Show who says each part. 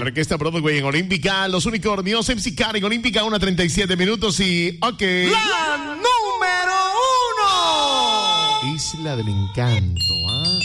Speaker 1: Orquesta Broadway en Olímpica, Los Unicornios, MC Karen, Olímpica, 1:37 minutos y... Ok.
Speaker 2: La número 1.
Speaker 1: Isla del Encanto, ¿ah?